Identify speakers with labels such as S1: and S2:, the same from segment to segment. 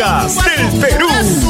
S1: Chacras del Perú.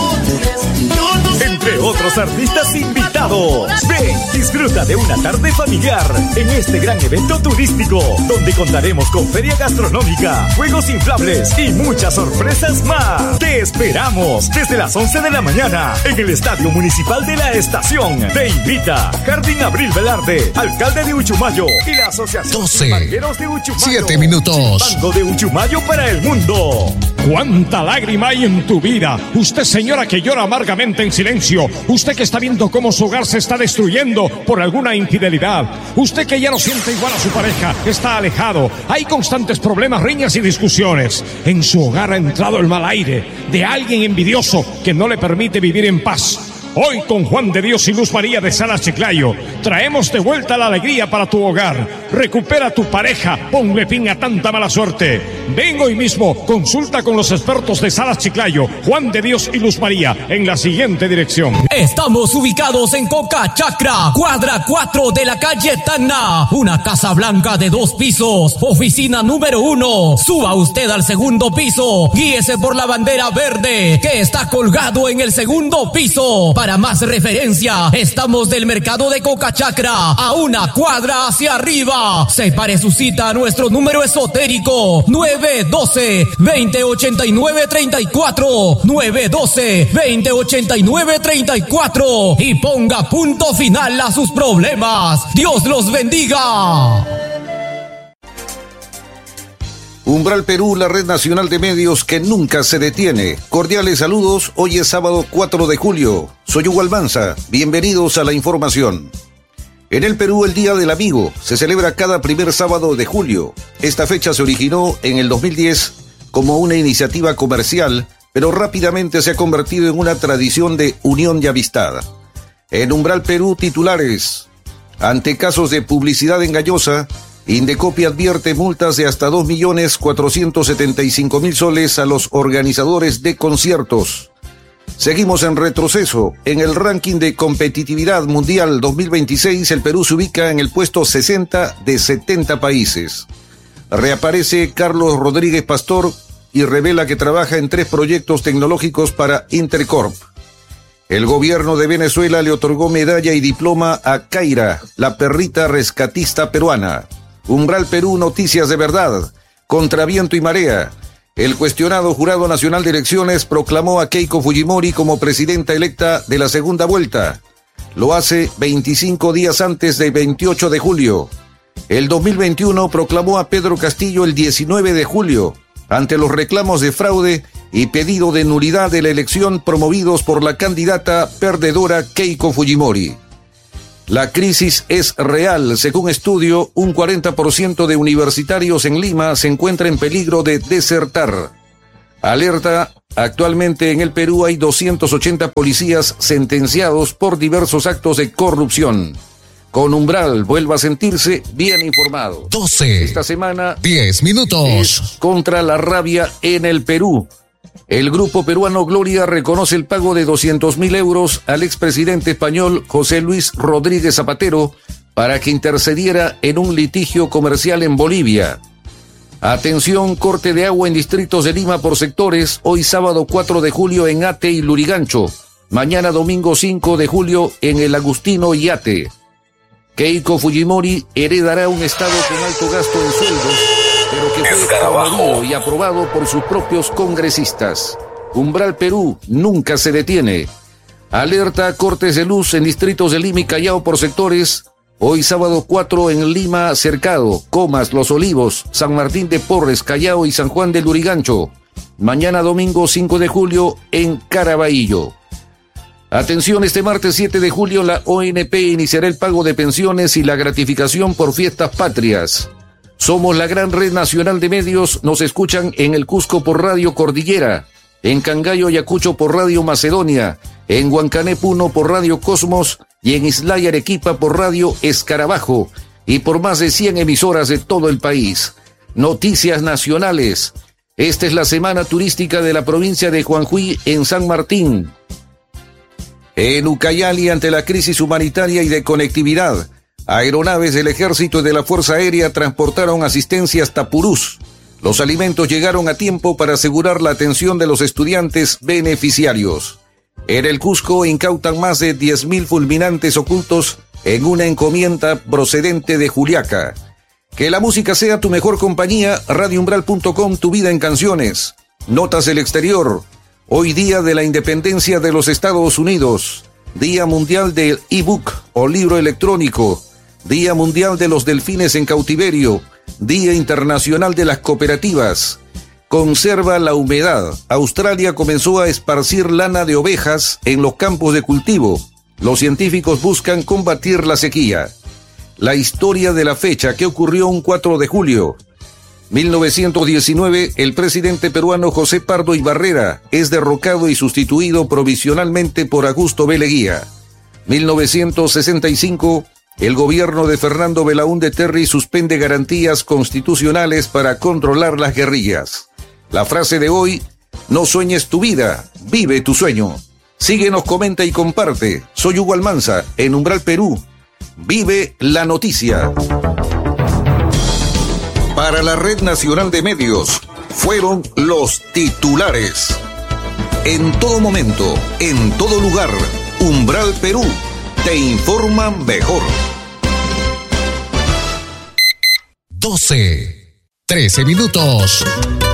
S1: Entre otros artistas invitados. Ven, disfruta de una tarde familiar en este gran evento turístico, donde contaremos con feria gastronómica, juegos inflables y muchas sorpresas más. Te esperamos desde las 11 de la mañana en el Estadio Municipal de la Estación. Te invita Jardín Abril Velarde, alcalde de Uchumayo y la Asociación
S2: 12,
S1: Banqueros de Uchumayo.
S2: 7 minutos.
S1: Banco de Uchumayo para el mundo.
S3: ¿Cuánta lágrima hay en tu vida? Usted, señora, que llora amargamente en silencio. Usted que está viendo cómo su hogar se está destruyendo por alguna infidelidad. Usted que ya no siente igual a su pareja, está alejado. Hay constantes problemas, riñas y discusiones. En su hogar ha entrado el mal aire de alguien envidioso que no le permite vivir en paz. Hoy con Juan de Dios y Luz María de Salas Chiclayo traemos de vuelta la alegría para tu hogar. Recupera a tu pareja, ponle fin a tanta mala suerte. Ven hoy mismo, consulta con los expertos de Salas Chiclayo, Juan de Dios y Luz María, en la siguiente dirección.
S4: Estamos ubicados en Coca Chacra, cuadra 4 de la calle Tacna. Una casa blanca de 2 pisos, oficina número 1. Suba usted al segundo piso, guíese por la bandera verde que está colgado en el segundo piso. Para más referencia, estamos del mercado de Coca Chacra, a una cuadra hacia arriba. Separe su cita a nuestro número esotérico 912-2089-34, 912-2089-34, y ponga punto final a sus problemas. Dios los bendiga.
S5: Umbral Perú, la red nacional de medios que nunca se detiene. Cordiales saludos, hoy es sábado 4 de julio. Soy Hugo Almanza, bienvenidos a la información. En el Perú, el Día del Amigo se celebra cada primer sábado de julio. Esta fecha se originó en el 2010 como una iniciativa comercial, pero rápidamente se ha convertido en una tradición de unión y amistad. En Umbral Perú, titulares. Ante casos de publicidad engañosa, Indecopi advierte multas de hasta 2.475.000 soles a los organizadores de conciertos. Seguimos en retroceso. En el ranking de competitividad mundial 2026, el Perú se ubica en el puesto 60 de 70 países. Reaparece Carlos Rodríguez Pastor y revela que trabaja en 3 proyectos tecnológicos para Intercorp. El gobierno de Venezuela le otorgó medalla y diploma a Kaira, la perrita rescatista peruana. Umbral Perú, noticias de verdad. Contra viento y marea. El cuestionado Jurado Nacional de Elecciones proclamó a Keiko Fujimori como presidenta electa de la segunda vuelta. Lo hace 25 días antes del 28 de julio. El 2021 proclamó a Pedro Castillo el 19 de julio, ante los reclamos de fraude y pedido de nulidad de la elección promovidos por la candidata perdedora Keiko Fujimori. La crisis es real. Según estudio, un 40% de universitarios en Lima se encuentra en peligro de desertar. Alerta, actualmente en el Perú hay 280 policías sentenciados por diversos actos de corrupción. Con Umbral, vuelva a sentirse bien informado.
S2: 12.
S5: Esta semana
S2: 10 minutos.
S5: es contra la rabia en el Perú. El grupo peruano Gloria reconoce el pago de 200.000 euros al expresidente español José Luis Rodríguez Zapatero para que intercediera en un litigio comercial en Bolivia. Atención, corte de agua en distritos de Lima por sectores, hoy sábado 4 de julio en Ate y Lurigancho, mañana domingo 5 de julio en el Agustino y Ate. Keiko Fujimori heredará un estado con alto gasto en sueldos, pero que fue promovido y aprobado por sus propios congresistas. Umbral Perú nunca se detiene. Alerta, cortes de luz en distritos de Lima y Callao por sectores. Hoy sábado 4 en Lima, Cercado, Comas, Los Olivos, San Martín de Porres, Callao y San Juan de Lurigancho. Mañana domingo 5 de julio en Caraballo. Atención, este martes 7 de julio la ONP iniciará el pago de pensiones y la gratificación por fiestas patrias. Somos la gran red nacional de medios, nos escuchan en el Cusco por Radio Cordillera, en Cangallo, Ayacucho por Radio Macedonia, en Huancané, Puno por Radio Cosmos y en Islay, Arequipa por Radio Escarabajo y por más de 100 emisoras de todo el país. Noticias nacionales. Esta es la semana turística de la provincia de Juanjuy en San Martín. En Ucayali, ante la crisis humanitaria y de conectividad, aeronaves del Ejército y de la Fuerza Aérea transportaron asistencia hasta Purús. Los alimentos llegaron a tiempo para asegurar la atención de los estudiantes beneficiarios. En el Cusco incautan más de 10.000 fulminantes ocultos en una encomienda procedente de Juliaca. Que la música sea tu mejor compañía. Radioumbral.com, tu vida en canciones. Notas del exterior. Hoy día de la independencia de los Estados Unidos. Día mundial del e-book o libro electrónico. Día mundial de los delfines en cautiverio. Día internacional de las cooperativas. Conserva la humedad. Australia comenzó a esparcir lana de ovejas en los campos de cultivo. Los científicos buscan combatir la sequía. La historia de la fecha que ocurrió un 4 de julio. 1919, el presidente peruano José Pardo Ibarrera es derrocado y sustituido provisionalmente por Augusto B. Leguía. 1965, el gobierno de Fernando Belaúnde Terry suspende garantías constitucionales para controlar las guerrillas. La frase de hoy: no sueñes tu vida, vive tu sueño. Síguenos, comenta y comparte. Soy Hugo Almanza, en Umbral Perú. Vive la noticia. Para la Red Nacional de Medios, fueron los titulares. En todo momento, en todo lugar, Umbral Perú te informa mejor.
S2: 12, 13 minutos.